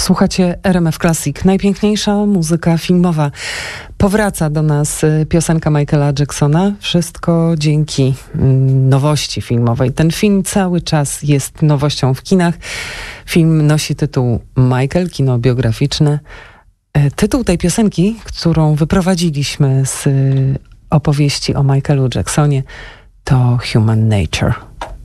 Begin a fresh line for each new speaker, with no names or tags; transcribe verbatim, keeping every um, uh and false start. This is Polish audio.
Słuchacie R M F Classic. Najpiękniejsza muzyka filmowa. Powraca do nas piosenka Michaela Jacksona. Wszystko dzięki nowości filmowej. Ten film cały czas jest nowością w kinach. Film nosi tytuł Michael, kino biograficzne. Tytuł tej piosenki, którą wyprowadziliśmy z opowieści o Michaelu Jacksonie, to Human Nature.